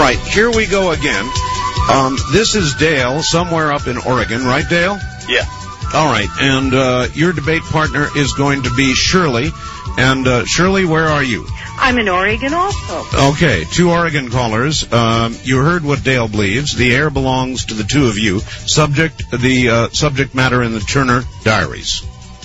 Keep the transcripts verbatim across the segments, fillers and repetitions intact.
right, here we go again. Um, this is Dale, somewhere up in Oregon, right, Dale? Yeah. All right, and uh, your debate partner is going to be Shirley. And uh, Shirley, where are you? I'm in Oregon also. Okay, two Oregon callers. Um, you heard what Dale believes. The air belongs to the two of you. Subject, the uh, subject matter in the Turner Diaries.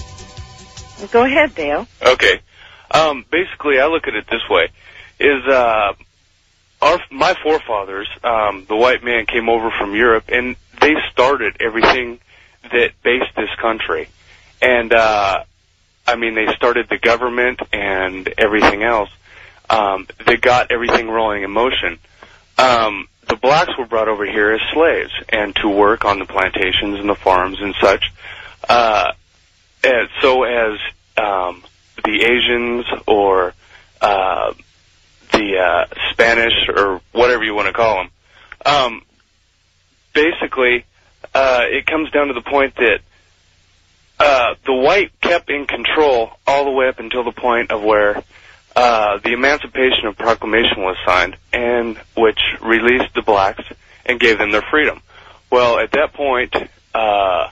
Go ahead, Dale. Okay. Um, basically, I look at it this way: is uh, our my forefathers, um, the white man, came over from Europe, and they started everything that based this country, and uh, I mean, they started the government and everything else. Um, they got everything rolling in motion. Um, the blacks were brought over here as slaves and to work on the plantations and the farms and such. Uh, and so as um, the Asians or uh, the uh, Spanish or whatever you want to call them, um, basically uh, it comes down to the point that uh, the white kept in control all the way up until the point of where uh, the Emancipation Proclamation was signed, and which released the blacks and gave them their freedom. Well, at that point, uh,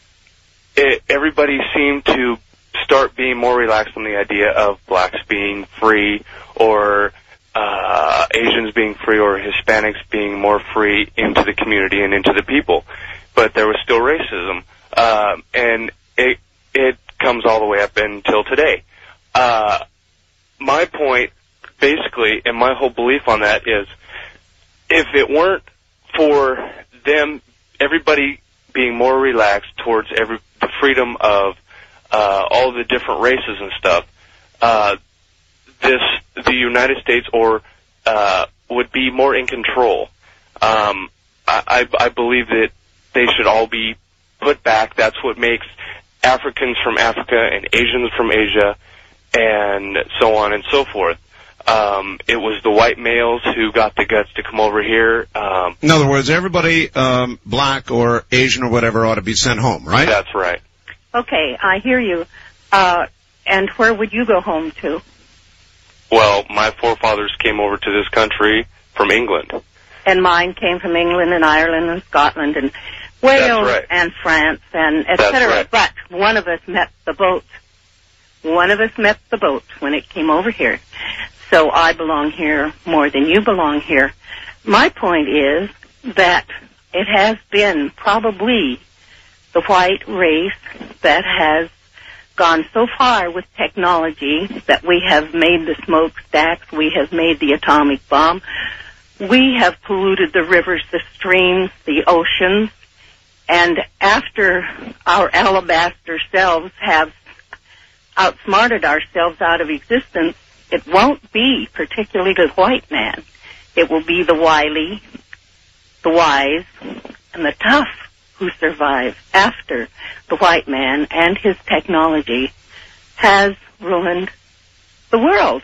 it, everybody seemed to start being more relaxed on the idea of blacks being free, or uh, Asians being free, or Hispanics being more free into the community and into the people. But there was still racism, uh, and it it comes all the way up until today. Uh, my point, basically, and my whole belief on that is, if it weren't for them, everybody being more relaxed towards every the freedom of uh, all the different races and stuff, uh, this the United States or uh, would be more in control. Um, I, I believe that they should all be put back. That's what makes Africans from Africa and Asians from Asia, and so on and so forth. Um, it was the white males who got the guts to come over here. Um, In other words, everybody, um, black or Asian or whatever, ought to be sent home, right? That's right. Okay, I hear you. Uh, and where would you go home to? Well, my forefathers came over to this country from England. And mine came from England and Ireland and Scotland and Wales right. and France and et That's cetera. right. But one of us met the boat. One of us met the boat when it came over here. So I belong here more than you belong here. My point is that it has been probably the white race that has gone so far with technology that we have made the smokestacks, we have made the atomic bomb, we have polluted the rivers, the streams, the oceans, and after our alabaster selves have outsmarted ourselves out of existence, it won't be particularly the white man. It will be the wily, the wise, and the tough who survive after the white man and his technology has ruined the world.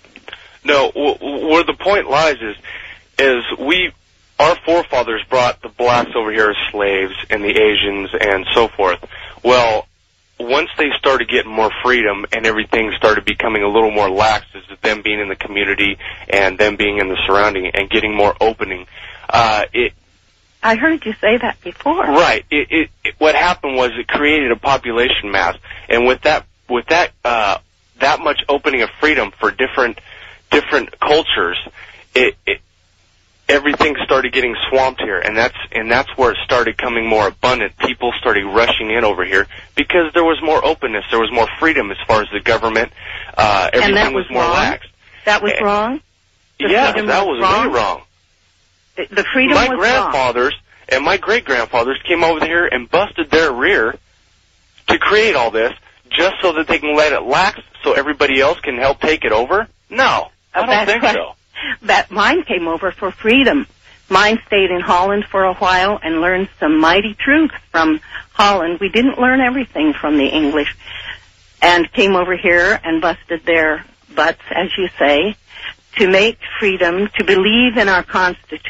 No, w- where the point lies is, is we, our forefathers brought the blacks over here as slaves and the Asians and so forth. Well, once they started getting more freedom and everything started becoming a little more lax, as them being in the community and them being in the surrounding and getting more opening, uh, it, I heard you say that before. Right. It, it, it, what happened was it created a population mass, and with that, with that, uh, that much opening of freedom for different, different cultures, it, it, everything started getting swamped here, and that's, and that's where it started coming more abundant. People started rushing in over here because there was more openness, there was more freedom as far as the government. Uh, everything and that was, was more wrong? lax. That was and, wrong. The yeah, freedom that was, was wrong? way wrong. The, the freedom my was grandfathers wrong. and my great-grandfathers came over here and busted their rear to create all this just so that they can let it lax so everybody else can help take it over? No, I don't think right. so. That mine came over for freedom. Mine stayed in Holland for a while and learned some mighty truths from Holland. We didn't learn everything from the English, and came over here and busted their butts, as you say, to make freedom, to believe in our Constitution.